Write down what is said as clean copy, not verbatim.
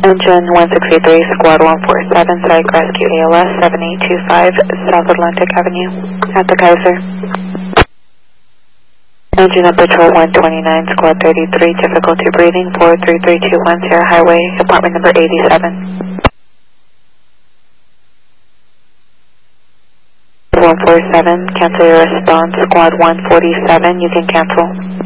Engine 1683, Squad 147, Psych Rescue ALS 7825, South Atlantic Avenue, at the Kaiser. Engine of Patrol 129, Squad 33, difficulty breathing, 43321 Sierra Highway, apartment number 87. 147, cancel your response, Squad 147, you can cancel.